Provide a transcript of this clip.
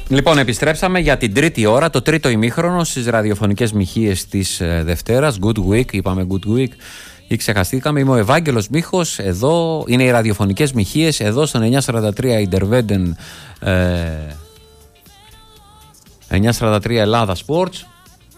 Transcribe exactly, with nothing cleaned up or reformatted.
Λοιπόν, επιστρέψαμε για την τρίτη ώρα, το τρίτο ημίχρονο στις ραδιοφωνικές μοιχείες της ε, Δευτέρας. Good week, είπαμε good week ή ξεχαστήκαμε. Είμαι ο Ευάγγελος Μίχος, εδώ είναι οι ραδιοφωνικές μοιχείες, εδώ στον εννιακόσια σαράντα τρία Ιντερβέντεν, ε, εννιακόσια σαράντα τρία Ελλάδα Sports.